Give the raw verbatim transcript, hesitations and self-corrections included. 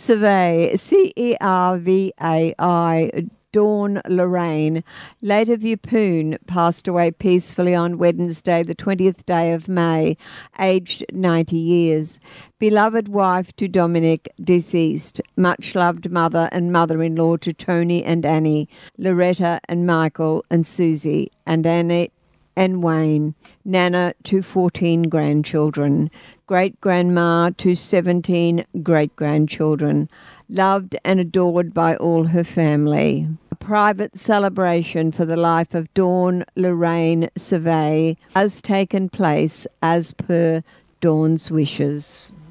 Cervai, C E R V A I, Dawn Lorraine, late of Yeppoon, passed away peacefully on Wednesday, the twentieth day of May, aged ninety years. Beloved wife to Dominic, deceased. Much loved mother and mother-in-law to Tony and Annie, Loretta and Michael and Susie, and Annie and Wayne. Nana to fourteen grandchildren. Great-grandma to seventeen great-grandchildren. Loved and adored by all her family. A private celebration for the life of Dawn Lorraine Cervai has taken place as per Dawn's wishes.